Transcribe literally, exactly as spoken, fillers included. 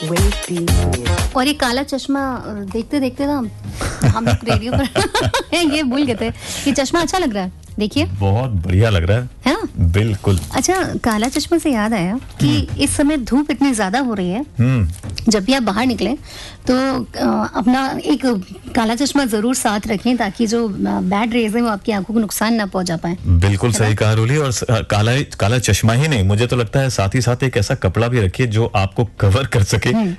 और ये काला चश्मा देखते देखते ना हम लोग रेडियो पर ये भूल गए थे कि चश्मा अच्छा लग रहा है, देखिए बहुत बढ़िया लग रहा है, है ना? बिल्कुल। अच्छा, काला चश्मा से याद आया कि इस समय धूप इतनी ज्यादा हो रही है, जब भी आप बाहर निकलें तो अपना एक काला चश्मा जरूर साथ रखें ताकि जो बैड रेज है वो आपकी आंखों को नुकसान ना पहुंचा पाए। बिल्कुल सही कहा रूली। और काला काला चश्मा ही नहीं, मुझे तो लगता है साथ ही साथ एक ऐसा कपड़ा भी रखिए जो आपको कवर कर सके